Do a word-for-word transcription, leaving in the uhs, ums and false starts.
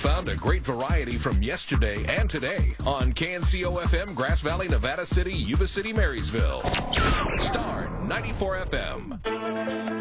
found a great variety from yesterday and today on K N C O F M, Grass Valley, Nevada City, Yuba City, Marysville. Star ninety-four F M.